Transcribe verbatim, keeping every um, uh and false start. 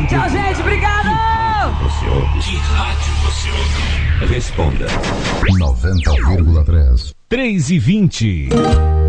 Tchau, gente. Obrigado. Você ouve? Que rádio você ouve? Responda. noventa vírgula três. três e vinte.